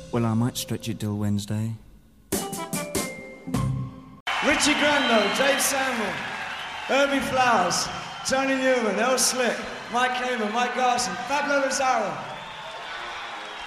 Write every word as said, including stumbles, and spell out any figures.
Well, I might stretch it till Wednesday. Richie Grando, Dave Samuel, Herbie Flowers, Tony Newman, El Slick, Mike Kamen, Mike Garson, Pablo Lazaro,